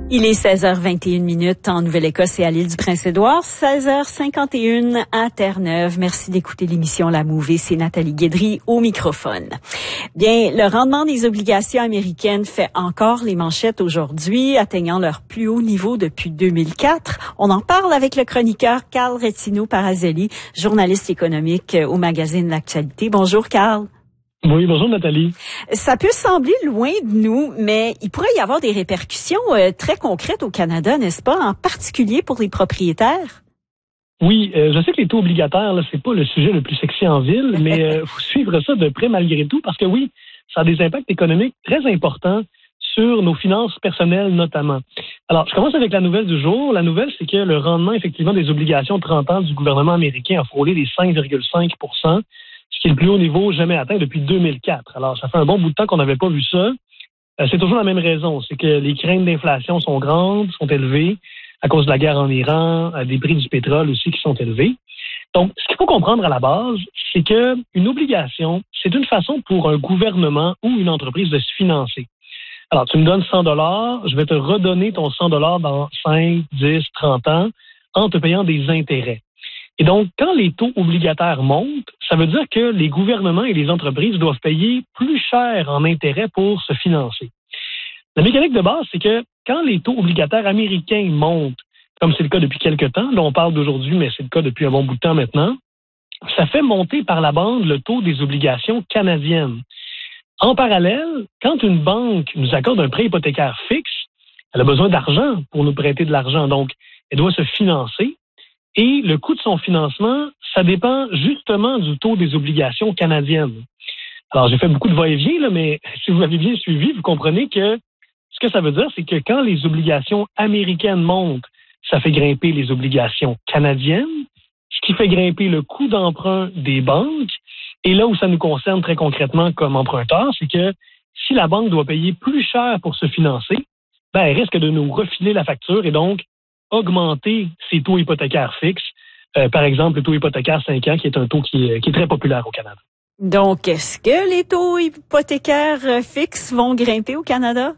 Il est 16h21 en Nouvelle-Écosse et à l'île du Prince-Édouard, 16h51 à Terre-Neuve. Merci d'écouter l'émission La Mouvée. C'est Nathalie Guédry au microphone. Bien, le rendement des obligations américaines fait encore les manchettes aujourd'hui, atteignant leur plus haut niveau depuis 2004. On en parle avec le chroniqueur Carl Rettino-Parazelli, journaliste économique au magazine L'Actualité. Bonjour Carl. Oui, bonjour Nathalie. Ça peut sembler loin de nous, mais il pourrait y avoir des répercussions très concrètes au Canada, n'est-ce pas, en particulier pour les propriétaires? Oui, je sais que les taux obligataires, là, c'est pas le sujet le plus sexy en ville, mais faut suivre ça de près malgré tout, parce que oui, ça a des impacts économiques très importants sur nos finances personnelles notamment. Alors, je commence avec la nouvelle du jour. La nouvelle, c'est que le rendement effectivement des obligations de 30 ans du gouvernement américain a frôlé les 5,5 %, ce qui est le plus haut niveau jamais atteint depuis 2004. Alors, ça fait un bon bout de temps qu'on n'avait pas vu ça. C'est toujours la même raison, c'est que les craintes d'inflation sont grandes, sont élevées, à cause de la guerre en Iran, des prix du pétrole aussi qui sont élevés. Donc, ce qu'il faut comprendre à la base, c'est que une obligation, c'est une façon pour un gouvernement ou une entreprise de se financer. Alors, tu me donnes 100 $, je vais te redonner ton 100 $ dans 5, 10, 30 ans en te payant des intérêts. Et donc, quand les taux obligataires montent, ça veut dire que les gouvernements et les entreprises doivent payer plus cher en intérêts pour se financer. La mécanique de base, c'est que quand les taux obligataires américains montent, comme c'est le cas depuis quelques temps, là on parle d'aujourd'hui, mais c'est le cas depuis un bon bout de temps maintenant, ça fait monter par la bande le taux des obligations canadiennes. En parallèle, quand une banque nous accorde un prêt hypothécaire fixe, elle a besoin d'argent pour nous prêter de l'argent, donc elle doit se financer. Et le coût de son financement, ça dépend justement du taux des obligations canadiennes. Alors, j'ai fait beaucoup de va-et-vient, là, mais si vous m'avez bien suivi, vous comprenez que ce que ça veut dire, c'est que quand les obligations américaines montent, ça fait grimper les obligations canadiennes, ce qui fait grimper le coût d'emprunt des banques. Et là où ça nous concerne très concrètement comme emprunteur, c'est que si la banque doit payer plus cher pour se financer, ben, elle risque de nous refiler la facture et donc augmenter ses taux hypothécaires fixes. Par exemple, le taux hypothécaire 5 ans, qui est un taux qui est très populaire au Canada. Donc, est-ce que les taux hypothécaires fixes vont grimper au Canada?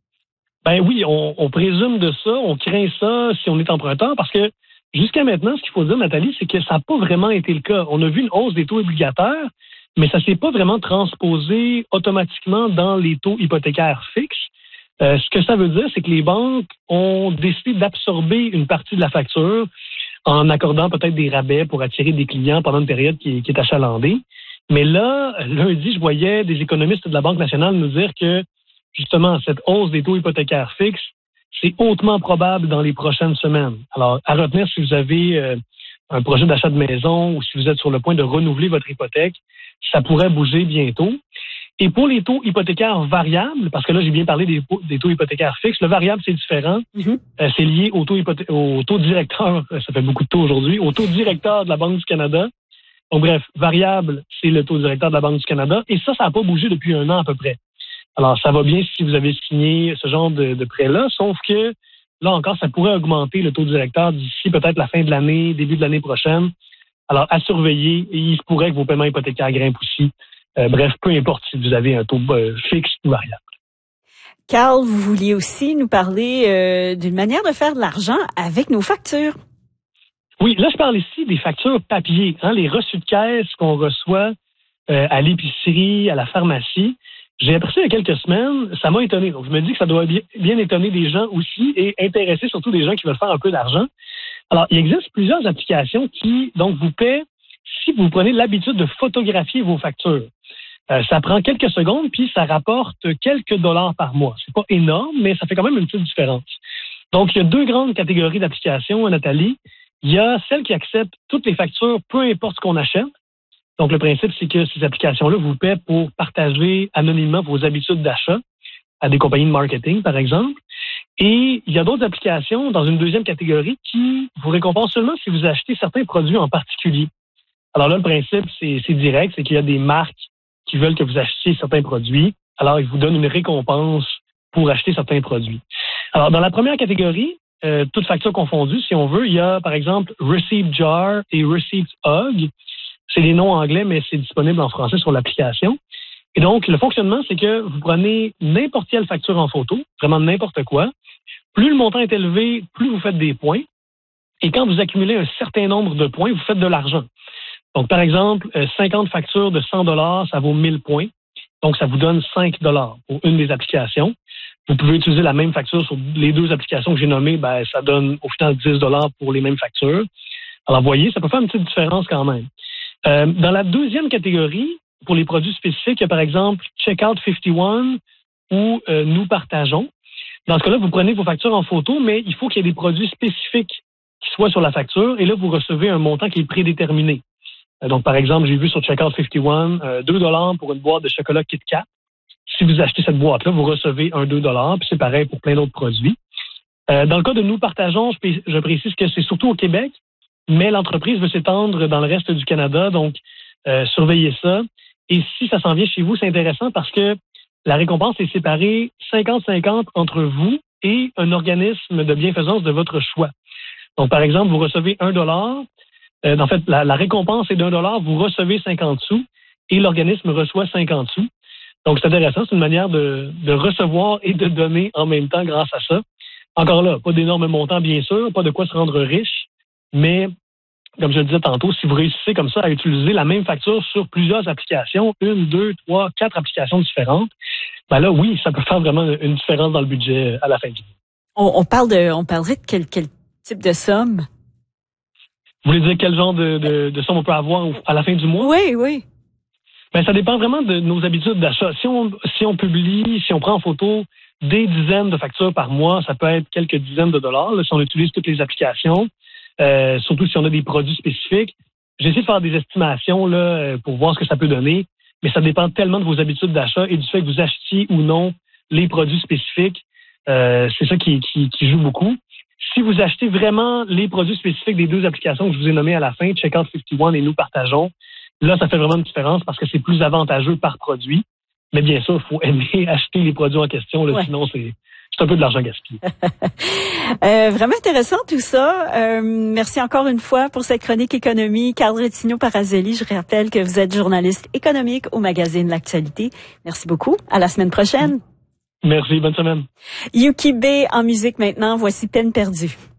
Ben oui, on présume de ça, on craint ça si on est emprunteur, parce que jusqu'à maintenant, ce qu'il faut dire, Nathalie, c'est que ça n'a pas vraiment été le cas. On a vu une hausse des taux obligataires, mais ça ne s'est pas vraiment transposé automatiquement dans les taux hypothécaires fixes. Ce que ça veut dire, c'est que les banques ont décidé d'absorber une partie de la facture en accordant peut-être des rabais pour attirer des clients pendant une période qui est achalandée. Mais là, lundi, je voyais des économistes de la Banque nationale nous dire que, justement, cette hausse des taux hypothécaires fixes, c'est hautement probable dans les prochaines semaines. Alors, à retenir, si vous avez un projet d'achat de maison ou si vous êtes sur le point de renouveler votre hypothèque, ça pourrait bouger bientôt. Et pour les taux hypothécaires variables, parce que là, j'ai bien parlé des taux hypothécaires fixes, le variable, c'est différent. C'est lié au taux directeur, ça fait beaucoup de taux aujourd'hui, au taux directeur de la Banque du Canada. Donc, bref, variable, c'est le taux directeur de la Banque du Canada. Et ça n'a pas bougé depuis un an à peu près. Alors, ça va bien si vous avez signé ce genre de prêt-là, sauf que, là encore, ça pourrait augmenter le taux directeur d'ici peut-être la fin de l'année, début de l'année prochaine. Alors, à surveiller, et il se pourrait que vos paiements hypothécaires grimpent aussi. Bref, peu importe si vous avez un taux fixe ou variable. Carl, vous vouliez aussi nous parler d'une manière de faire de l'argent avec nos factures. Oui, là, je parle ici des factures papier, les reçus de caisse qu'on reçoit à l'épicerie, à la pharmacie. J'ai appris ça il y a quelques semaines, ça m'a étonné. Donc, je me dis que ça doit bien étonner des gens aussi et intéresser surtout des gens qui veulent faire un peu d'argent. Alors, il existe plusieurs applications qui, donc, vous paient si vous prenez l'habitude de photographier vos factures. Ça prend quelques secondes, puis ça rapporte quelques dollars par mois. C'est pas énorme, mais ça fait quand même une petite différence. Donc, il y a deux grandes catégories d'applications, Nathalie. Il y a celles qui acceptent toutes les factures, peu importe ce qu'on achète. Donc, le principe, c'est que ces applications-là vous paient pour partager anonymement vos habitudes d'achat à des compagnies de marketing, par exemple. Et il y a d'autres applications dans une deuxième catégorie qui vous récompensent seulement si vous achetez certains produits en particulier. Alors là, le principe, c'est direct, c'est qu'il y a des marques qui veulent que vous achetiez certains produits. Alors, ils vous donnent une récompense pour acheter certains produits. Alors, dans la première catégorie, toutes factures confondues, si on veut, il y a, par exemple, Receipt Jar et Receipt Hug. C'est les noms anglais, mais c'est disponible en français sur l'application. Et donc, le fonctionnement, c'est que vous prenez n'importe quelle facture en photo, vraiment n'importe quoi. Plus le montant est élevé, plus vous faites des points. Et quand vous accumulez un certain nombre de points, vous faites de l'argent. Donc, par exemple, 50 factures de $100, ça vaut 1000 points. Donc, ça vous donne $5 pour une des applications. Vous pouvez utiliser la même facture sur les deux applications que j'ai nommées. Ça donne au final $10 pour les mêmes factures. Alors, vous voyez, ça peut faire une petite différence quand même. Dans la deuxième catégorie, pour les produits spécifiques, il y a par exemple Checkout 51 ou Nous partageons. Dans ce cas-là, vous prenez vos factures en photo, mais il faut qu'il y ait des produits spécifiques qui soient sur la facture. Et là, vous recevez un montant qui est prédéterminé. Donc, par exemple, j'ai vu sur Checkout 51 $2 pour une boîte de chocolat Kit Kat. Si vous achetez cette boîte-là, vous recevez un $2, puis c'est pareil pour plein d'autres produits. Dans le cas de Nous partageons, je précise que c'est surtout au Québec, mais l'entreprise veut s'étendre dans le reste du Canada, donc surveillez ça. Et si ça s'en vient chez vous, c'est intéressant parce que la récompense est séparée 50-50 entre vous et un organisme de bienfaisance de votre choix. Donc, par exemple, vous recevez $1. En fait, la récompense est d'$1, vous recevez 50 sous et l'organisme reçoit 50 sous. Donc, c'est intéressant, c'est une manière de recevoir et de donner en même temps grâce à ça. Encore là, pas d'énormes montants, bien sûr, pas de quoi se rendre riche, mais comme je le disais tantôt, si vous réussissez comme ça à utiliser la même facture sur plusieurs applications, 1, 2, 3, 4 applications différentes, là, oui, ça peut faire vraiment une différence dans le budget à la fin du mois. On parlerait de quel type de somme? Vous voulez dire quel genre de somme on peut avoir à la fin du mois? Oui. Ça dépend vraiment de nos habitudes d'achat. Si on publie, si on prend en photo des dizaines de factures par mois, ça peut être quelques dizaines de dollars, là, si on utilise toutes les applications, surtout si on a des produits spécifiques. J'essaie de faire des estimations là, pour voir ce que ça peut donner, mais ça dépend tellement de vos habitudes d'achat et du fait que vous achetiez ou non les produits spécifiques. C'est ça qui joue beaucoup. Si vous achetez vraiment les produits spécifiques des deux applications que je vous ai nommées à la fin, Checkout 51 et Nous partageons, là, ça fait vraiment une différence parce que c'est plus avantageux par produit. Mais bien sûr, il faut aimer acheter les produits en question, là, sinon c'est un peu de l'argent gaspillé. Vraiment intéressant tout ça. Merci encore une fois pour cette chronique économie. Carl Retigno-Parazzelli, je rappelle que vous êtes journaliste économique au magazine L'Actualité. Merci beaucoup. À la semaine prochaine. Merci, bonne semaine. Yuki B en musique maintenant. Voici Peine perdue.